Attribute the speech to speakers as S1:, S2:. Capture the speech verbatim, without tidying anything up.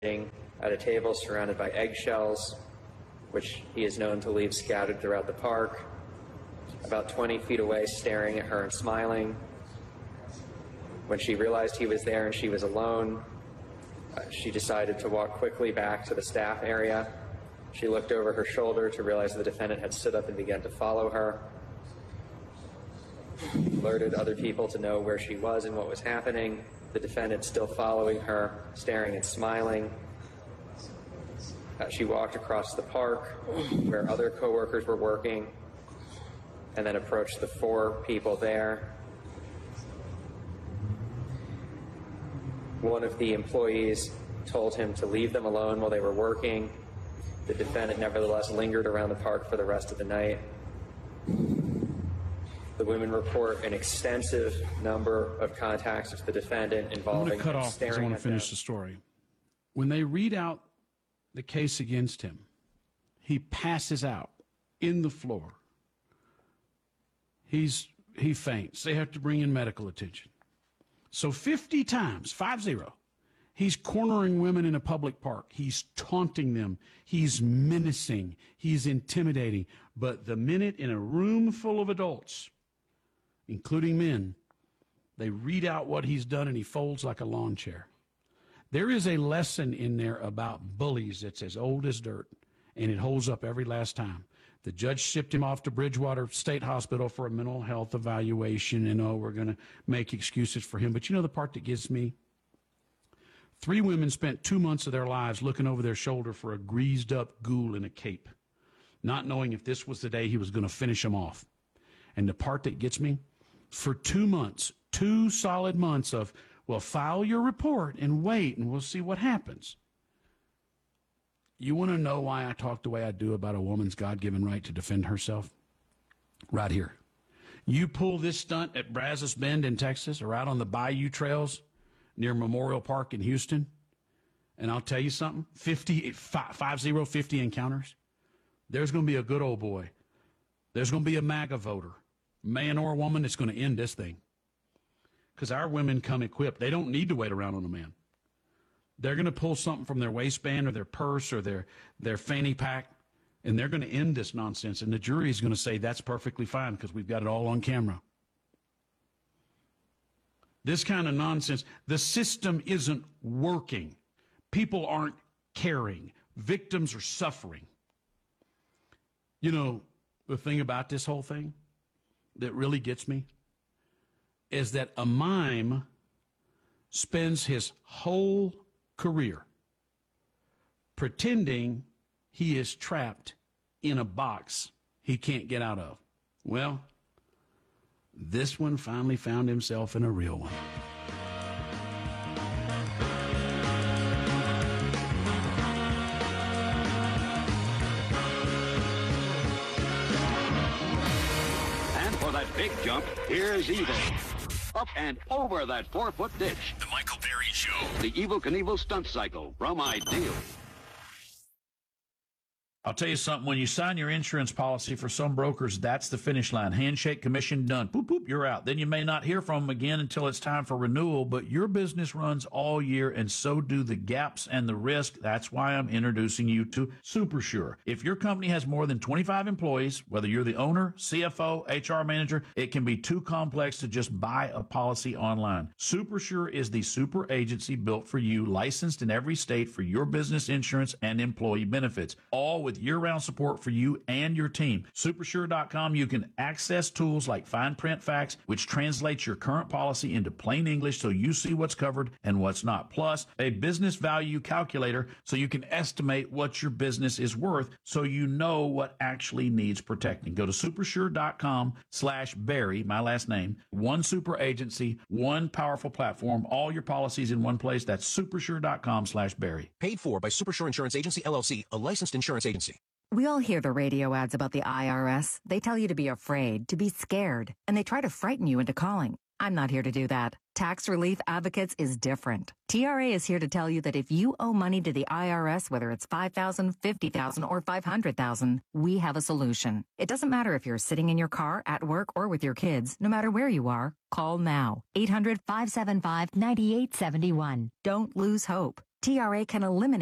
S1: at a table surrounded by eggshells, which he is known to leave scattered throughout the park, about twenty feet away, staring at her and smiling. When she realized he was there and she was alone, uh, she decided to walk quickly back to the staff area. She looked over her shoulder to realize the defendant had stood up and began to follow her. Alerted other people to know where she was and what was happening. The defendant still following her, staring and smiling. Uh, she walked across the park where other coworkers were working and then approached the four people there. One of the employees told him to leave them alone while they were working. The defendant nevertheless lingered around the park for the rest of the night. The women report an extensive number of contacts with the defendant involving
S2: I'm going to cut off because I want to finish the story. When they read out the case against him, he passes out in the floor. He's he faints. They have to bring in medical attention. So fifty times, five zero, he's cornering women in a public park. He's taunting them. He's menacing. He's intimidating. But the minute in a room full of adults, including men, they read out what he's done and he folds like a lawn chair. There is a lesson in there about bullies that's as old as dirt, and it holds up every last time. The judge shipped him off to Bridgewater State Hospital for a mental health evaluation, and, oh, we're going to make excuses for him. But you know the part that gets me? Three women spent two months of their lives looking over their shoulder for a greased-up ghoul in a cape, not knowing if this was the day he was going to finish them off. And the part that gets me? For two months, two solid months of, well, file your report and wait, and we'll see what happens. You want to know why I talk the way I do about a woman's God-given right to defend herself? Right here. You pull this stunt at Brazos Bend in Texas or out on the Bayou Trails near Memorial Park in Houston, and I'll tell you something, fifty, five, zero, fifty encounters, there's going to be a good old boy. There's going to be a MAGA voter, man or woman, that's going to end this thing. Because our women come equipped. They don't need to wait around on a man. They're going to pull something from their waistband or their purse or their, their fanny pack, and they're going to end this nonsense. And the jury is going to say that's perfectly fine because we've got it all on camera. This kind of nonsense, the system isn't working. People aren't caring. Victims are suffering. You know, the thing about this whole thing that really gets me is that a mime spends his whole career pretending he is trapped in a box he can't get out of. Well, this one finally found himself in a real one.
S3: And for that big jump, here's Evil. Up and over that four-foot ditch.
S4: The Michael Berry Show.
S3: The Evel Knievel stunt cycle from Ideal.
S5: I'll tell you something. When you sign your insurance policy for some brokers, that's the finish line. Handshake, commission, done. Boop, boop, you're out. Then you may not hear from them again until it's time for renewal, but your business runs all year, and so do the gaps and the risk. That's why I'm introducing you to SuperSure. If your company has more than twenty-five employees, whether you're the owner, C F O, H R manager, it can be too complex to just buy a policy online. SuperSure is the super agency built for you, licensed in every state for your business insurance and employee benefits, all with with year-round support for you and your team. Supersure dot com, you can access tools like fine print facts, which translates your current policy into plain English so you see what's covered and what's not. Plus, a business value calculator so you can estimate what your business is worth so you know what actually needs protecting. Go to supersure dot com slash Barry, my last name, one super agency, one powerful platform, all your policies in one place. That's supersure dot com slash Barry.
S6: Paid for by Supersure Insurance Agency, L L C, a licensed insurance agency.
S7: We all hear the radio ads about the I R S. They tell you to be afraid, to be scared, and they try to frighten you into calling. I'm not here to do that. Tax Relief Advocates is different. T R A is here to tell you that if you owe money to the I R S, whether it's five thousand dollars, fifty thousand dollars, or five hundred thousand dollars, we have a solution. It doesn't matter if you're sitting in your car, at work, or with your kids. No matter where you are, call now. eight hundred, five seven five, nine eight seven one. Don't lose hope. T R A can eliminate